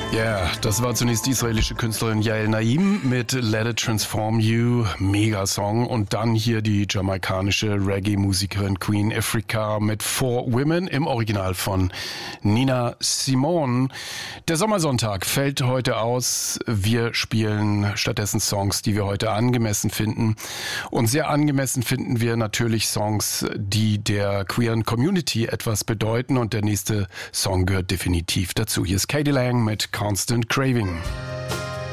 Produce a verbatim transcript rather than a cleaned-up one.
Ja, yeah, das war zunächst die israelische Künstlerin Yael Naim mit Let It Transform You, Megasong. Und dann hier die jamaikanische Reggae-Musikerin Queen Ifrica mit Four Women im Original von Nina Simone. Der Sommersonntag fällt heute aus. Wir spielen stattdessen Songs, die wir heute angemessen finden. Und sehr angemessen finden wir natürlich Songs, die der queeren Community etwas bedeuten. Und der nächste Song gehört definitiv dazu. Hier ist K D. Lang mit Constant Craving.